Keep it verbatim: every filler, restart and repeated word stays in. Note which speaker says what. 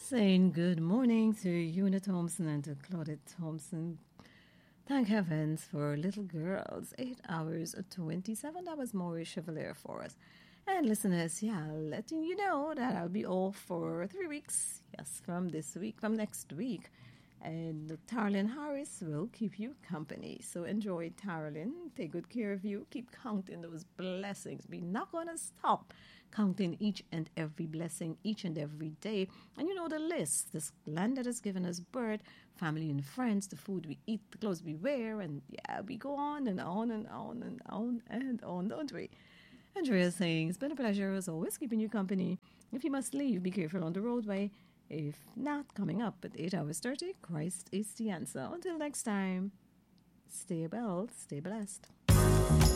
Speaker 1: Saying good morning to Una Thompson and to Claudette Thompson. Thank heavens for little girls. Eight hours or twenty-seven. That was Maurice Chevalier for us. And listeners, yeah, letting you know that I'll be off for three weeks. Yes, from this week, from next week. And Tarlin Harris will keep you company. So enjoy, Tarlin. Take good care of you. Keep counting those blessings. We're not going to stop counting each and every blessing each and every day. And you know the list. This land that has given us birth, family and friends, the food we eat, the clothes we wear. And yeah, we go on and on and on and on and on, don't we? Andrea saying, it's been a pleasure as always keeping you company. If you must leave, be careful on the roadway. If not, coming up at eight hours thirty, Christ is the answer. Until next time, stay well, stay blessed.